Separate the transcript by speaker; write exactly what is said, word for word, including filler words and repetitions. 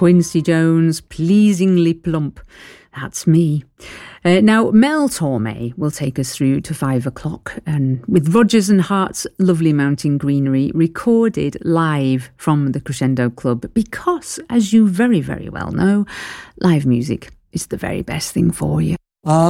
Speaker 1: Quincy Jones, Pleasingly Plump. That's me. Uh, now, Mel Tormé will take us through to five o'clock, and with Rodgers and Hart's Lovely Mountain Greenery recorded live from the Crescendo Club, because, as you very, very well know, live music is the very best thing for you.